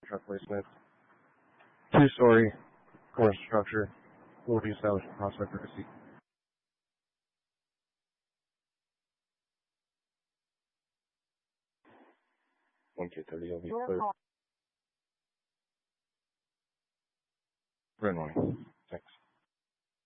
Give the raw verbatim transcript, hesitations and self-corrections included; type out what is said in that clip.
truck placement. Two-story commercial structure will be established in Prospect, Rickersea. one K thirty will be clear. Red one.